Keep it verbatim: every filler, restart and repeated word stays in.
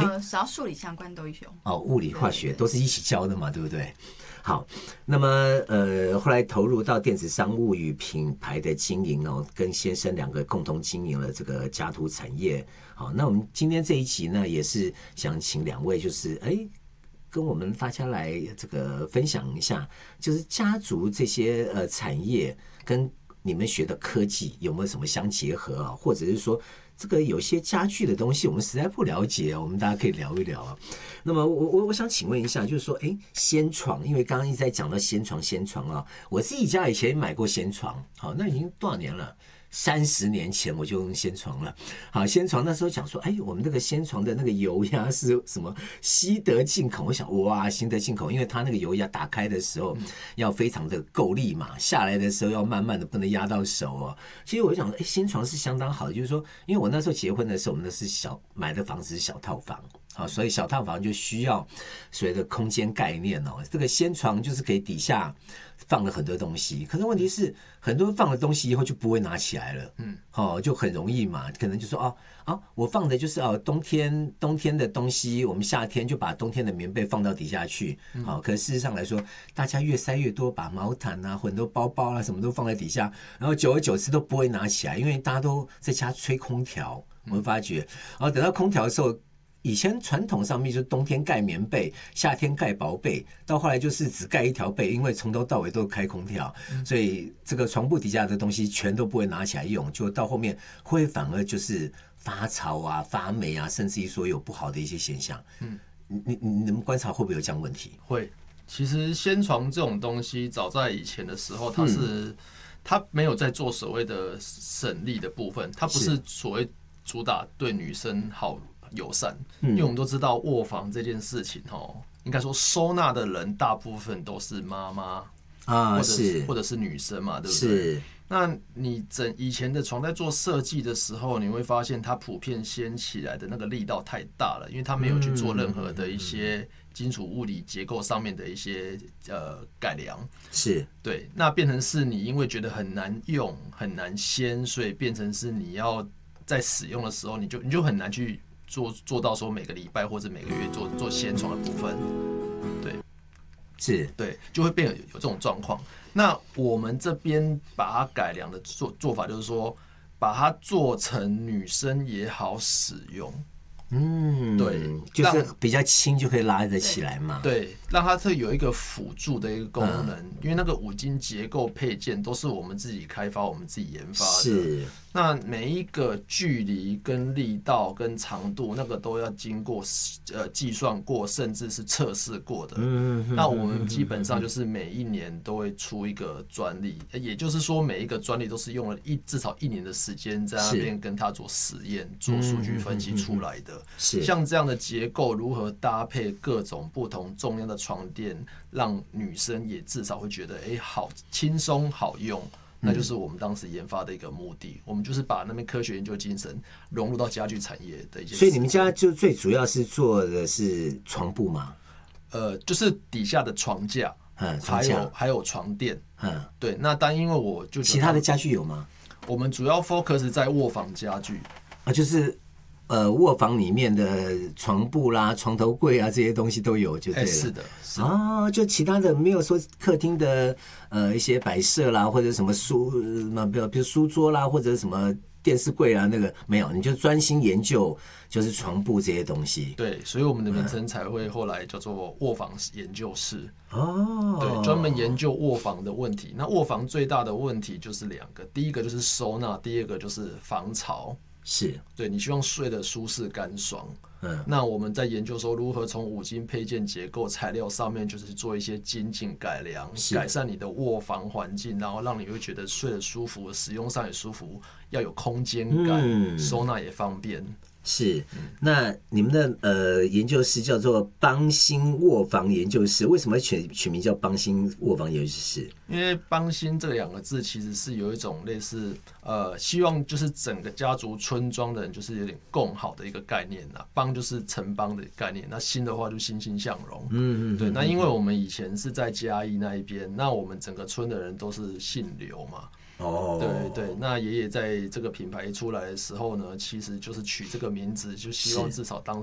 呃，只要数理相关都有。 哦，物理、化学都是一起教的嘛，对不对？好，那么呃，后来投入到电子商务与品牌的经营哦，跟先生两个共同经营了这个家族产业。好，那我们今天这一集呢，也是想请两位，就是哎，跟我们大家来这个分享一下，就是家族这些呃产业跟你们学的科技有没有什么相结合啊？或者是说，这个有些家具的东西我们实在不了解啊，我们大家可以聊一聊啊。那么我我我想请问一下，就是说，哎，掀床，因为刚刚一直在讲到掀床掀床啊，我自己家以前买过掀床，好，那已经多少年了？三十年前我就用掀床了。好，掀床那时候讲说，哎，我们那个掀床的那个油压是什么？西德进口。我想，哇，西德进口，因为它那个油压打开的时候要非常的够力嘛，下来的时候要慢慢的，不能压到手哦。其实我就想说，哎，掀床是相当好的，就是说，因为我那时候结婚的时候，我们那是小买的房子是小套房。好，所以小套房就需要所谓的空间概念哦。这个掀床就是可以底下放了很多东西，可是问题是很多放了东西以后就不会拿起来了，嗯，哦，就很容易嘛，可能就说哦啊，我放的就是哦冬天冬天的东西，我们夏天就把冬天的棉被放到底下去，好、哦，可是事实上来说，大家越塞越多，把毛毯啊、很多包包啊什么都放在底下，然后久而久之都不会拿起来，因为大家都在家吹空调，我会发觉，然后等到空调的时候。以前传统上面就是冬天盖棉被，夏天盖薄被，到后来就是只盖一条被，因为从头到尾都开空调，所以这个床铺底下的东西全都不会拿起来用，就到后面会反而就是发潮啊、发霉啊，甚至于说有不好的一些现象。嗯，你你你们观察会不会有这样问题？ 会，其实掀床这种东西，早在以前的时候，它是、嗯、它没有在做所谓的省力的部分，它不是所谓主打对女生好。友善，因为我们都知道卧房这件事情哦，应该说收纳的人大部分都是妈妈啊， 或者是是或者是女生嘛，对不对？ 是。 那你整以前的床在做设计的时候，你会发现它普遍掀起来的那个力道太大了，因为它没有去做任何的一些金属物理结构上面的一些呃改良， 是对，那变成是你因为觉得很难用、很难掀，所以变成是你要在使用的时候，你就你就很难去。做做到说每个礼拜或者每个月做做掀床的部分，对， 是， 对，就会变有有这种状况。那我们这边把它改良的做做法，就是说把它做成女生也好使用。 嗯， 对， 就是比较轻就可以拉得起来嘛。 对，让它这有一个辅助的一个功能，嗯、因为那个五金结构配件都是我们自己开发、我们自己研发的。 是。 那每一个距离、跟力道、跟长度，那个都要经过呃计算过，甚至是测试过的。嗯。那我们基本上就是每一年都会出一个专利，也就是说每一个专利都是用了一至少一年的时间在那边跟它做实验、做数据分析出来的。 是。 像这样的结构如何搭配各种不同重量的床垫，让女生也至少会觉得，哎，好轻松好用。那就是我们当时研发的一个目的，我们就是把那边科学研究精神融入到家具产业的一些。 所以你们家就最主要是做的是床布吗？ 呃，就是底下的床架， 嗯， 还有还有床垫，嗯，对。那但因为我就其他的家具有吗？ 我们主要 focus 在卧房家具啊，就是呃卧房里面的床布啦、床头柜啊这些东西都有，就对了。 欸、是的，是的啊，就其他的没有说客厅的呃一些摆设啦，或者什么书什么，比如比如书桌啦，或者什么电视柜啊，那个没有，你就专心研究就是床布这些东西。 对，所以我们的名称才会后来叫做卧房研究室。 哦， 对，专门研究卧房的问题。那卧房最大的问题就是两个，第一个就是收纳，第二个就是防潮。 是， 对，你希望睡得舒适干爽。嗯，那我们在研究说如何从五金配件结构材料上面，就是做一些精进改良，改善你的卧房环境，然后让你会觉得睡得舒服，使用上也舒服，要有空间感，嗯、收纳也方便。 是，那你们的呃研究室叫做邦兴卧房研究室，为什么取取名叫邦兴卧房研究室？ 因为邦兴这两个字其实是有一种类似呃，希望就是整个家族村庄的人就是有点共好的一个概念啦。邦就是城邦的概念，那兴的话就欣欣向荣。嗯嗯，对。那因为我们以前是在嘉义那一边，那我们整个村的人都是姓刘嘛。哦，对对，那爷爷在这个品牌出来的时候呢，其实就是取这个名字，就希望至少当